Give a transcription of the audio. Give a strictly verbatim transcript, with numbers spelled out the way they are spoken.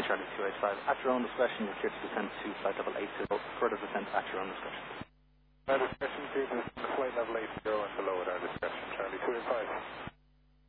Charlie two eight five. At your own discretion, you're clear to descend to flight level eight zero. Further descent at your own discretion. Our discretion, clear to flight level eight zero and below at our discretion, Charlie two eight five.